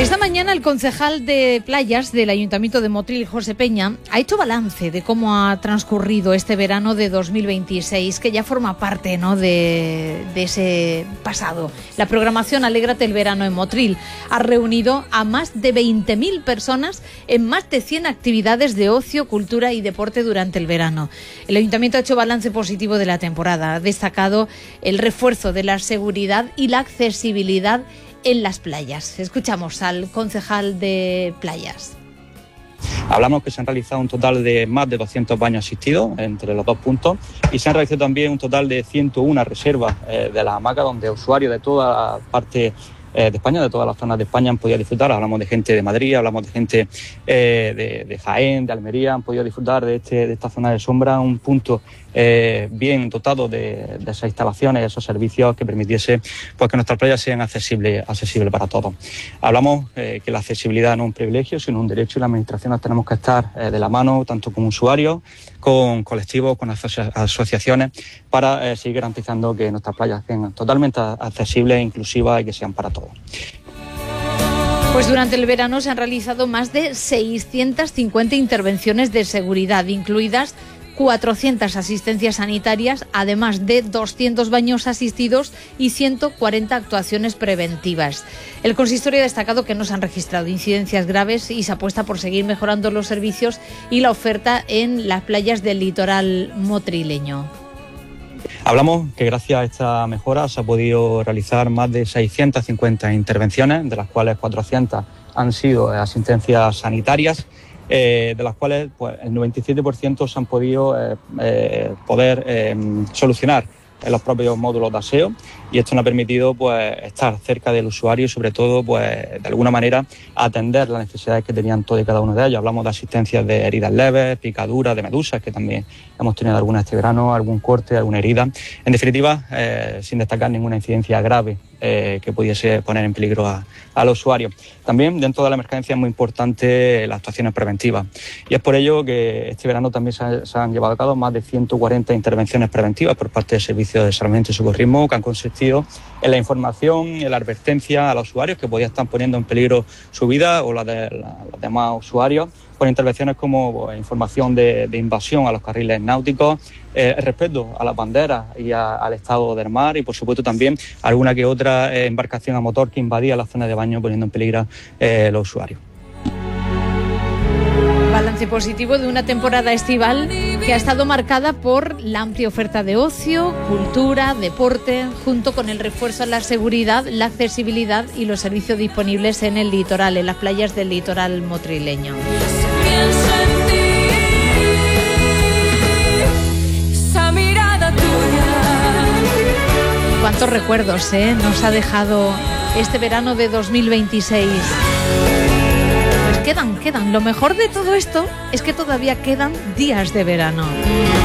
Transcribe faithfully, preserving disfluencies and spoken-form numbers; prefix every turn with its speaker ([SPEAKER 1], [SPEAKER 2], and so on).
[SPEAKER 1] Esta mañana el concejal de playas del Ayuntamiento de Motril, José Peña, ha hecho balance de cómo ha transcurrido este verano de dos mil veintiséis, que ya forma parte, ¿no?, de, de ese pasado. La programación Alégrate el verano en Motril ha reunido a más de veinte mil personas en más de cien actividades de ocio, cultura y deporte durante el verano. El Ayuntamiento ha hecho balance positivo de la temporada. Ha destacado el refuerzo de la seguridad y la accesibilidad en las playas. Escuchamos al concejal de playas.
[SPEAKER 2] Hablamos que se han realizado un total de más de doscientos baños asistidos entre los dos puntos y se han realizado también un total de ciento una reservas eh, de las hamacas donde usuarios de toda parte eh, de España, de todas las zonas de España han podido disfrutar. Hablamos de gente de Madrid, hablamos de gente eh, de, de Jaén, de Almería, han podido disfrutar de, este, de esta zona de sombra, un punto Eh, bien dotado de, de esas instalaciones, esos servicios que permitiese pues, que nuestras playas sean accesibles, accesibles para todos. Hablamos eh, que la accesibilidad no es un privilegio, sino un derecho, y las administraciones tenemos que estar eh, de la mano, tanto con usuarios, con colectivos, con asocia- asociaciones, para eh, seguir garantizando que nuestras playas sean totalmente accesibles, inclusivas y que sean para todos.
[SPEAKER 1] Pues durante el verano se han realizado más de seiscientas cincuenta intervenciones de seguridad, incluidas cuatrocientas asistencias sanitarias, además de doscientos baños asistidos y ciento cuarenta actuaciones preventivas. El consistorio ha destacado que no se han registrado incidencias graves y se apuesta por seguir mejorando los servicios y la oferta en las playas del litoral motrileño.
[SPEAKER 2] Hablamos que gracias a esta mejora se ha podido realizar más de seiscientas cincuenta intervenciones, de las cuales cuatrocientas han sido asistencias sanitarias, Eh, de las cuales pues, el noventa y siete por ciento se han podido eh, eh, poder eh, solucionar en los propios módulos de aseo, y esto nos ha permitido pues, estar cerca del usuario y sobre todo pues, de alguna manera atender las necesidades que tenían todos y cada uno de ellos. Hablamos de asistencias de heridas leves, picaduras, de medusas, que también hemos tenido algunas este verano, algún corte, alguna herida. En definitiva, eh, sin destacar ninguna incidencia grave eh, que pudiese poner en peligro a, a los usuarios. También dentro de la emergencia es muy importante las actuaciones preventivas, y es por ello que este verano también se, ha, se han llevado a cabo más de ciento cuarenta intervenciones preventivas por parte del Servicio de Salvamento y Socorrismo, que han consistido en la información, en la advertencia a los usuarios que podían estar poniendo en peligro su vida o la de la, los demás usuarios, con intervenciones como pues, información de, de invasión a los carriles náuticos, eh, respeto a las banderas y a, al estado del mar, y por supuesto también alguna que otra eh, embarcación a motor que invadía las zonas de baño poniendo en peligro eh, los usuarios.
[SPEAKER 1] Balance positivo de una temporada estival que ha estado marcada por la amplia oferta de ocio, cultura, deporte, junto con el refuerzo en la seguridad, la accesibilidad y los servicios disponibles en el litoral, en las playas del litoral motrileño. Cuántos recuerdos, ¿eh?, nos ha dejado este verano de dos mil veintiséis. Quedan, quedan. Lo mejor de todo esto es que todavía quedan días de verano.